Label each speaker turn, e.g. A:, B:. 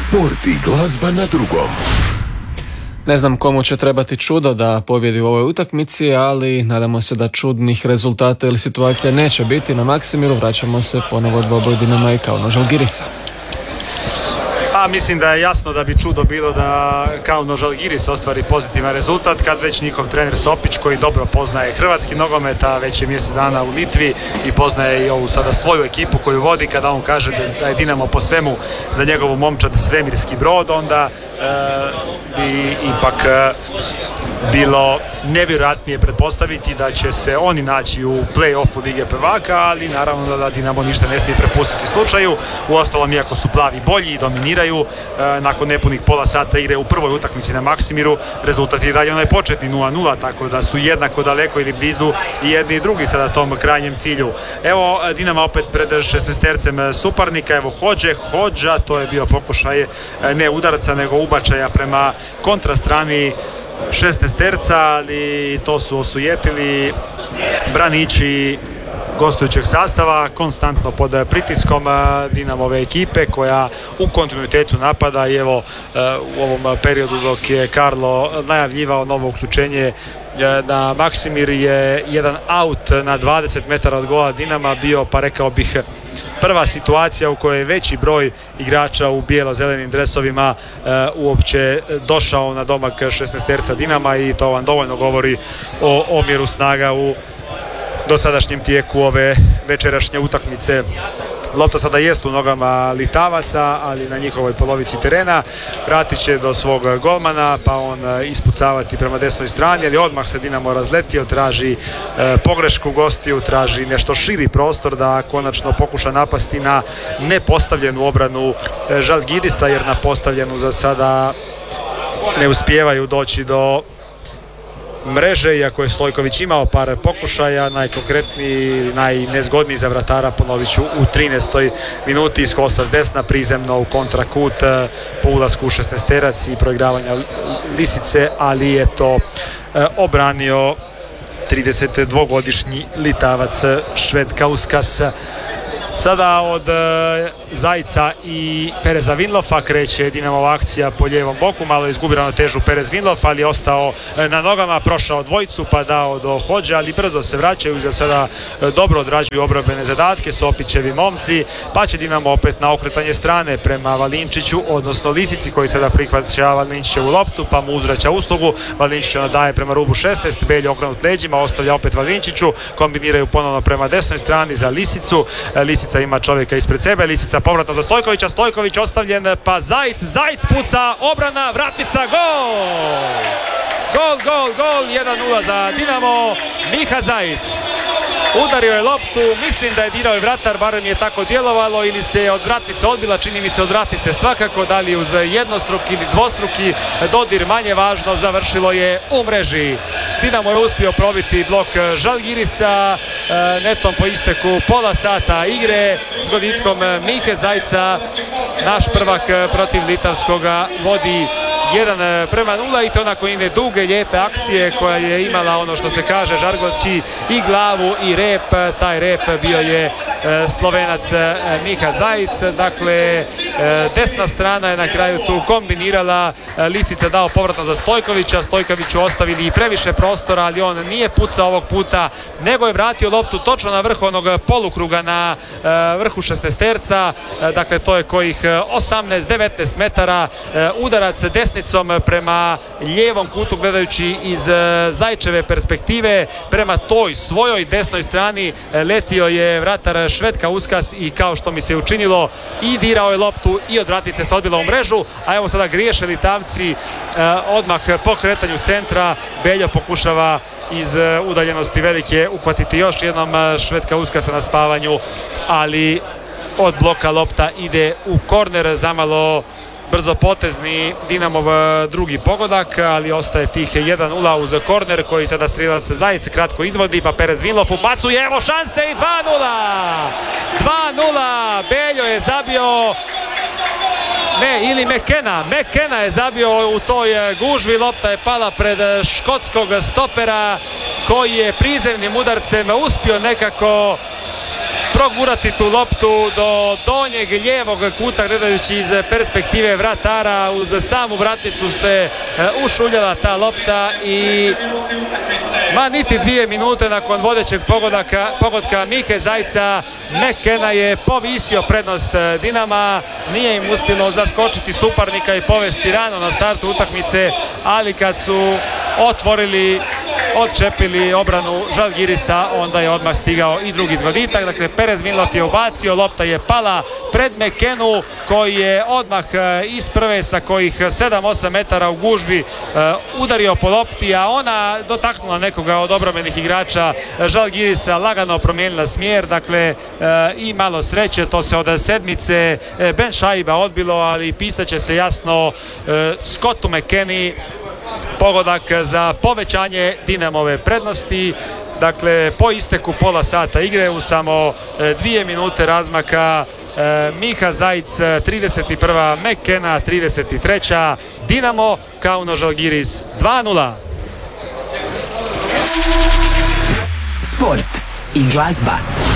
A: Sport i glazba na drugom.
B: Ne znam komu će trebati čudo da pobjedi u ovoj utakmici, ali nadamo se da čudnih rezultata ili situacija neće biti. Na Maksimiru vraćamo se ponovo dvoboj Dinama i Kauno Žalgirisa.
C: Mislim da je jasno da bi čudo bilo da Kauno Žalgiris ostvari pozitivan rezultat kad već njihov trener Sopić, koji dobro poznaje hrvatski nogomet, a već je mjesec dana u Litvi i poznaje i ovu sada svoju ekipu koju vodi, kada on kaže da je Dinamo po svemu za njegovu momčad svemirski brod, onda bi ipak bilo nevjerojatnije pretpostaviti da će se oni naći u play-offu Lige prvaka, ali naravno da Dinamo ništa ne smije prepustiti slučaju. Uostalom, iako su plavi bolji i dominiraju, nakon nepunih pola sata igre u prvoj utakmici na Maksimiru, rezultat je dalje onaj početni 0-0, tako da su jednako daleko ili blizu i jedni i drugi sada tom krajnjem cilju. Evo Dinamo opet pred 16-tercem suparnika, evo Hodža, to je bio pokušaj ne udarca nego ubačaja prema kontrastrani 16-terca, ali to su osujetili braniči gostujućeg sastava, konstantno pod pritiskom Dinamove ekipe koja u kontinuitetu napada. I evo u ovom periodu dok je Karlo najavljivao novo uključenje na Maksimir je jedan aut na 20 metara od gola Dinama bio, pa rekao bih, prva situacija u kojoj je veći broj igrača u bijelo-zelenim dresovima uopće došao na domak 16-terca Dinama, i to vam dovoljno govori o omjeru snaga u dosadašnjem tijeku ove večerašnje utakmice. Lopta sada jest u nogama Litavaca, ali na njihovoj polovici terena. Vratit će do svog golmana, pa on ispucavati prema desnoj strani, ali odmah se Dinamo razletio, traži pogrešku gostiju, traži nešto širi prostor da konačno pokuša napasti na nepostavljenu obranu Žalgirisa, jer na postavljenu za sada ne uspijevaju doći do mreže, iako je Stojković imao par pokušaja. Najkonkretniji, najnezgodniji za vratara, ponovit ću, u 13. minuti iz kosa s desna, prizemno u kontrakut po ulasku u 16-terac i proigravanja Lisice, ali je to obranio 32-godišnji Litavac Švedkauskas. Sada od Zajca i Pereza Vinlofa kreće Dinamova akcija po lijevom boku, malo je izgubio ravnotežu Perez Vinlof, ali je ostao na nogama, prošao dvojicu pa dao do Hodže, ali brzo se vraćaju i za sada dobro odrađuju obrambene zadatke Sopićevi momci, pa će Dinamo opet na okretanje strane prema Valinčiću, odnosno Lisici, koji sada prihvaća Valinčićevu loptu pa mu uzvraća uslugu. Valinčić ona daje prema rubu 16, Beljo okrenut leđima, ostavlja opet Valinčiću, kombiniraju ponovno prema desnoj strani za Lisicu. Lisica ima čovjeka ispred sebe, Lisica povratno za Stojkovića, Stojković ostavljen pa Zajc puca, obrana, vratnica, gol, 1-0 za Dinamo. Miha Zajc udario je loptu, mislim da je dirao i vratar, barem je tako djelovalo, ili se od vratnice odbila, čini mi se od vratnice svakako, da li uz jednostruki ili dvostruki dodir, manje važno, završilo je u mreži. Dinamo je uspio probiti blok Žalgirisa netom po isteku pola sata igre s goditkom Mihe Zajca. Naš prvak protiv Litavskoga vodi 1-0 i to nakon jedne duge, lijepe akcije koja je imala, ono što se kaže žargonski, i glavu i rep. Taj rep bio je Slovenac Miha Zajc. Dakle, desna strana je na kraju tu kombinirala, Lisica dao povratno za Stojkovića, Stojkoviću ostavili i previše prostora, ali on nije pucao ovog puta, nego je vratio loptu točno na vrh onog polukruga na vrhu 16-terca. Dakle, to je kojih 18-19 metara, udarac desnicom prema lijevom kutu, gledajući iz Zajčeve perspektive prema toj svojoj desnoj strani letio je vratar Švedkauskas i, kao što mi se učinilo, i dirao je loptu i od vratnice se odbila u mrežu. A evo sada griješe Litavci, odmah po kretanju centra Beljo pokušava iz udaljenosti velike uhvatiti još jednom Švedkauskasa na spavanju, ali od bloka lopta ide u korner, zamalo brzo potezni Dinamov drugi pogodak, ali ostaje tih 1-0 uz korner koji sada strilac Zajec kratko izvodi, pa Perez Vinlof ubacuje, evo šanse i 2-0! 2-0, Beljo je zabio, ili McKenna je zabio u toj gužvi, lopta je pala pred škotskog stopera koji je prizemnim udarcem uspio nekako
D: progurati tu loptu do donjeg lijevog kuta gledajući iz perspektive vratara. Uz samu vratnicu se ušuljala ta lopta i niti 2 minute nakon vodećeg pogotka Mihe Zajca McKenna je povisio prednost Dinama. Nije im uspjelo zaskočiti suparnika i povesti rano na startu utakmice, ali kad su odčepili obranu Žalgirisa, onda je odmah stigao i drugi zgoditak. Dakle, Perez Milov je ubacio, lopta je pala pred McKennu koji je odmah iz prve sa kojih 7-8 metara u gužvi udario po lopti, a ona dotaknula nekoga od obrambenih igrača Žalgirisa, lagano promijenila smjer. Dakle, i malo sreće, to se od sedmice Ben Šaiba odbilo, ali pisat će se jasno Scottu McKenni pogodak za povećanje Dinamove prednosti. Dakle, po isteku pola sata igre u samo 2 minute razmaka Miha Zajc 31. McKenna 33. Dinamo Kauno Žalgiris 2:0.
E: Sport i glazba.